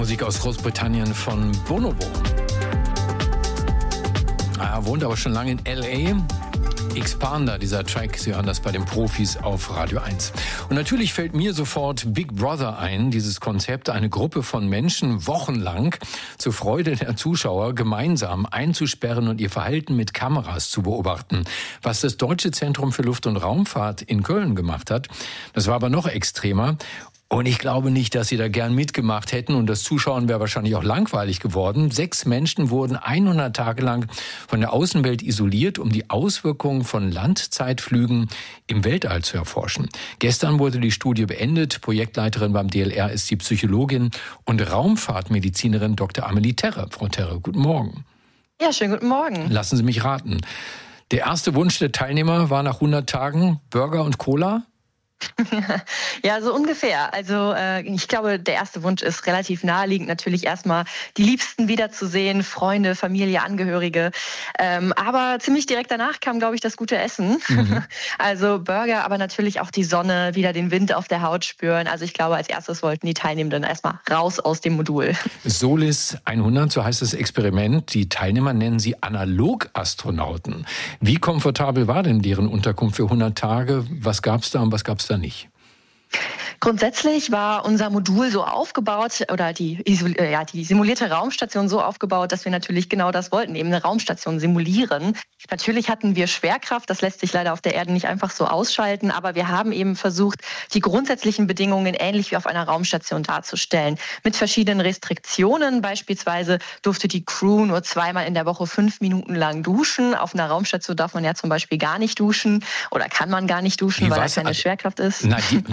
Musik aus Großbritannien von Bonobo. Er wohnt aber schon lange in L.A. Expander, dieser Track, Sie hören das bei den Profis auf Radio 1. Und natürlich fällt mir sofort Big Brother ein, dieses Konzept, eine Gruppe von Menschen wochenlang zur Freude der Zuschauer gemeinsam einzusperren und ihr Verhalten mit Kameras zu beobachten. Was das Deutsche Zentrum für Luft- und Raumfahrt in Köln gemacht hat, das war aber noch extremer. Und ich glaube nicht, dass sie da gern mitgemacht hätten und das Zuschauen wäre wahrscheinlich auch langweilig geworden. 6 Menschen wurden 100 Tage lang von der Außenwelt isoliert, um die Auswirkungen von Landzeitflügen im Weltall zu erforschen. Gestern wurde die Studie beendet. Projektleiterin beim DLR ist die Psychologin und Raumfahrtmedizinerin Dr. Amelie Terre. Frau Terre, guten Morgen. Ja, schönen guten Morgen. Lassen Sie mich raten. Der erste Wunsch der Teilnehmer war nach 100 Tagen Burger und Cola? Ja, so ungefähr. Also ich glaube, der erste Wunsch ist relativ naheliegend. Natürlich erstmal die Liebsten wiederzusehen, Freunde, Familie, Angehörige. Aber ziemlich direkt danach kam, glaube ich, das gute Essen. Mhm. Also Burger, aber natürlich auch die Sonne, wieder den Wind auf der Haut spüren. Also ich glaube, als erstes wollten die Teilnehmenden erstmal raus aus dem Modul. Solis 100, so heißt das Experiment. Die Teilnehmer nennen sie Analogastronauten. Wie komfortabel war denn deren Unterkunft für 100 Tage? Was gab's da und was gab's da nicht? Grundsätzlich war unser Modul so aufgebaut oder die simulierte Raumstation so aufgebaut, dass wir natürlich genau das wollten, eben eine Raumstation simulieren. Natürlich hatten wir Schwerkraft, das lässt sich leider auf der Erde nicht einfach so ausschalten, aber wir haben eben versucht, die grundsätzlichen Bedingungen ähnlich wie auf einer Raumstation darzustellen. Mit verschiedenen Restriktionen, beispielsweise durfte die Crew nur 2-mal in der Woche 5 Minuten lang duschen. Auf einer Raumstation darf man ja zum Beispiel gar nicht duschen oder kann man gar nicht duschen, weil da keine Schwerkraft ist.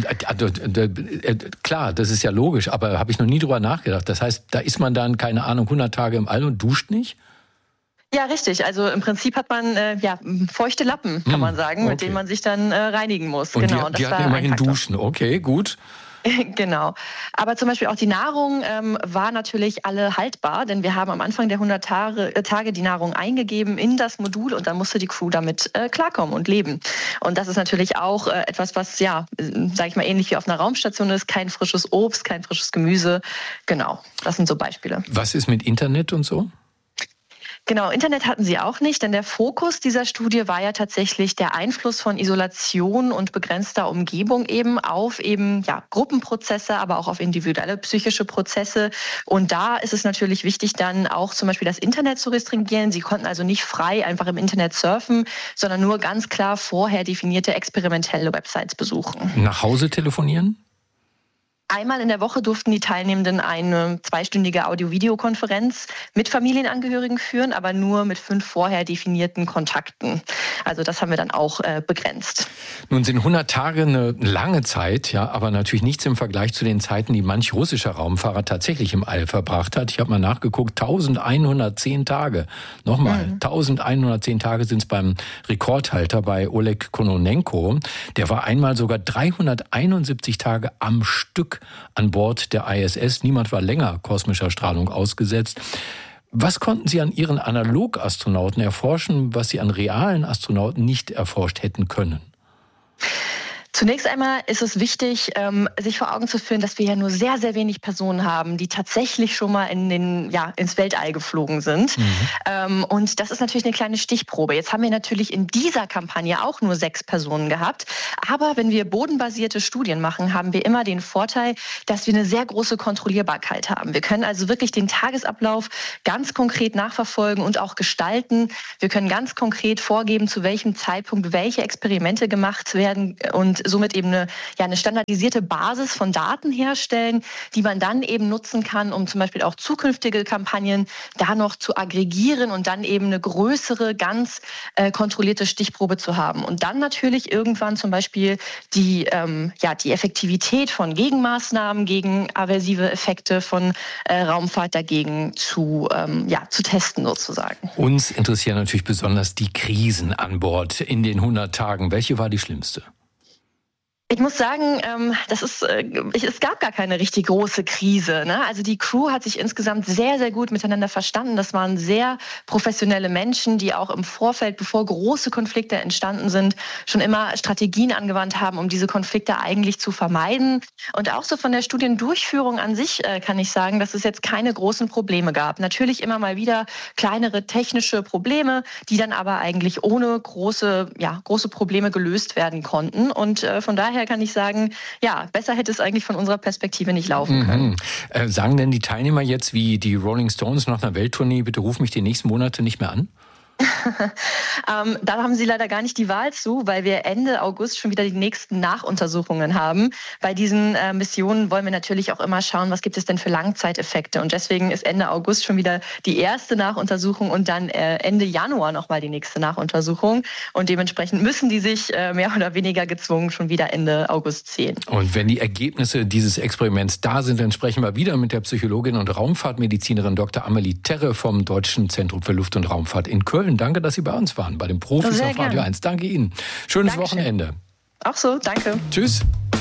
Klar, das ist ja logisch, aber habe ich noch nie drüber nachgedacht. Das heißt, da ist man dann, keine Ahnung, 100 Tage im All und duscht nicht? Ja, richtig. Also im Prinzip hat man feuchte Lappen, kann man sagen, okay, mit denen man sich dann reinigen muss. Und genau. Die hatten immerhin Duschen. Okay, gut. Genau. Aber zum Beispiel auch die Nahrung war natürlich alle haltbar, denn wir haben am Anfang der 100 Tage die Nahrung eingegeben in das Modul und dann musste die Crew damit klarkommen und leben. Und das ist natürlich auch etwas, was, sage ich mal, ähnlich wie auf einer Raumstation ist. Kein frisches Obst, kein frisches Gemüse. Genau, das sind so Beispiele. Was ist mit Internet und so? Genau, Internet hatten sie auch nicht, denn der Fokus dieser Studie war ja tatsächlich der Einfluss von Isolation und begrenzter Umgebung eben auf Gruppenprozesse, aber auch auf individuelle psychische Prozesse. Und da ist es natürlich wichtig, dann auch zum Beispiel das Internet zu restringieren. Sie konnten also nicht frei einfach im Internet surfen, sondern nur ganz klar vorher definierte experimentelle Websites besuchen. Nach Hause telefonieren? Einmal in der Woche durften die Teilnehmenden eine 2-stündige Audio-Video-Konferenz mit Familienangehörigen führen, aber nur mit 5 vorher definierten Kontakten. Also das haben wir dann auch begrenzt. Nun sind 100 Tage eine lange Zeit, ja, aber natürlich nichts im Vergleich zu den Zeiten, die manch russischer Raumfahrer tatsächlich im All verbracht hat. Ich habe mal nachgeguckt, 1110 Tage. Nochmal, 1110 Tage sind es beim Rekordhalter bei Oleg Kononenko. Der war einmal sogar 371 Tage am Stück an Bord der ISS. Niemand war länger kosmischer Strahlung ausgesetzt. Was konnten Sie an Ihren Analogastronauten erforschen, was Sie an realen Astronauten nicht erforscht hätten können? Zunächst einmal ist es wichtig, sich vor Augen zu führen, dass wir ja nur sehr, sehr wenig Personen haben, die tatsächlich schon mal ins Weltall geflogen sind. Mhm. Und das ist natürlich eine kleine Stichprobe. Jetzt haben wir natürlich in dieser Kampagne auch nur 6 Personen gehabt. Aber wenn wir bodenbasierte Studien machen, haben wir immer den Vorteil, dass wir eine sehr große Kontrollierbarkeit haben. Wir können also wirklich den Tagesablauf ganz konkret nachverfolgen und auch gestalten. Wir können ganz konkret vorgeben, zu welchem Zeitpunkt welche Experimente gemacht werden und somit eben eine standardisierte Basis von Daten herstellen, die man dann eben nutzen kann, um zum Beispiel auch zukünftige Kampagnen da noch zu aggregieren und dann eben eine größere, ganz kontrollierte Stichprobe zu haben. Und dann natürlich irgendwann zum Beispiel die Effektivität von Gegenmaßnahmen gegen aversive Effekte von Raumfahrt dagegen zu testen sozusagen. Uns interessieren natürlich besonders die Krisen an Bord in den 100 Tagen. Welche war die schlimmste? Ich muss sagen, es gab gar keine richtig große Krise. Ne? Also die Crew hat sich insgesamt sehr, sehr gut miteinander verstanden. Das waren sehr professionelle Menschen, die auch im Vorfeld, bevor große Konflikte entstanden sind, schon immer Strategien angewandt haben, um diese Konflikte eigentlich zu vermeiden. Und auch so von der Studiendurchführung an sich kann ich sagen, dass es jetzt keine großen Probleme gab. Natürlich immer mal wieder kleinere technische Probleme, die dann aber eigentlich ohne große Probleme gelöst werden konnten. Und von daher kann ich sagen, ja, besser hätte es eigentlich von unserer Perspektive nicht laufen können. Sagen denn die Teilnehmer jetzt wie die Rolling Stones nach einer Welttournee, bitte ruf mich die nächsten Monate nicht mehr an? Da haben Sie leider gar nicht die Wahl zu, weil wir Ende August schon wieder die nächsten Nachuntersuchungen haben. Bei diesen Missionen wollen wir natürlich auch immer schauen, was gibt es denn für Langzeiteffekte. Und deswegen ist Ende August schon wieder die erste Nachuntersuchung und dann Ende Januar nochmal die nächste Nachuntersuchung. Und dementsprechend müssen die sich mehr oder weniger gezwungen schon wieder Ende August sehen. Und wenn die Ergebnisse dieses Experiments da sind, dann sprechen wir wieder mit der Psychologin und Raumfahrtmedizinerin Dr. Amelie Terre vom Deutschen Zentrum für Luft- und Raumfahrt in Köln. Danke, dass Sie bei uns waren, bei den Profis auf Radio 1. Danke Ihnen. Schönes Wochenende. Auch so, danke. Tschüss.